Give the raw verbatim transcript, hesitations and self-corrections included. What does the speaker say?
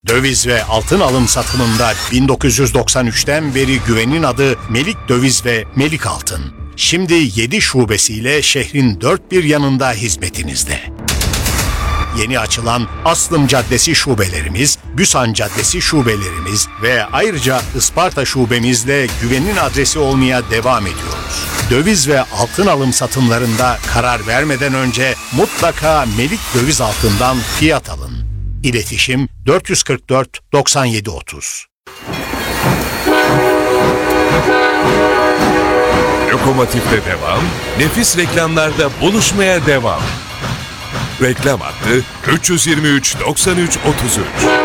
Döviz ve altın alım satımında bin dokuz yüz doksan üçten beri güvenin adı Melik Döviz ve Melik Altın. Şimdi yedi şubesiyle şehrin dört bir yanında hizmetinizde. Yeni açılan Aslım Caddesi şubelerimiz, Büsan Caddesi şubelerimiz ve ayrıca Isparta şubemizle güvenin adresi olmaya devam ediyoruz. Döviz ve altın alım satımlarında karar vermeden önce mutlaka Melik Döviz Altın'dan fiyat alın. İletişim dört yüz kırk dört doksan yedi otuz. Lokomotif'te devam, nefis reklamlarda buluşmaya devam. Reklam hattı üç yüz yirmi üç doksan üç otuz üç.